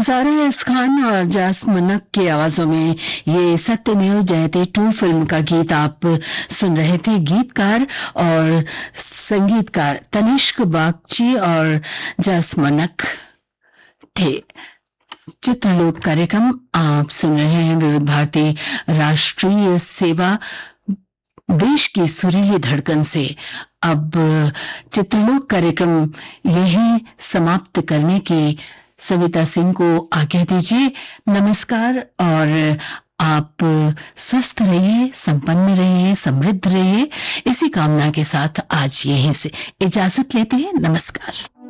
सारा एस खान और जास मनक की आवाजों में ये सत्यमेव जयते 2 फिल्म का गीत आप सुन रहे थे। गीतकार और संगीतकार तनिष्क बागची और जास मनक थे। चित्रलोक कार्यक्रम आप सुन रहे हैं विविध भारती राष्ट्रीय सेवा, देश की सुरीली धड़कन से। अब चित्रलोक कार्यक्रम यही समाप्त करने की सविता सिंह को आज्ञा दीजिए। नमस्कार और आप स्वस्थ रहिए, संपन्न रहिए, समृद्ध रहिए, इसी कामना के साथ आज यहीं से इजाजत लेते हैं। नमस्कार।